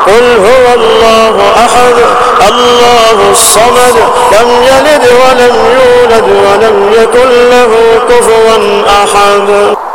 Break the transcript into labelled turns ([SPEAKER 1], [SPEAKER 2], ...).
[SPEAKER 1] قل هو الله أحد الله الصمد لم يلد ولم يولد ولم يكن له كفوا أحد.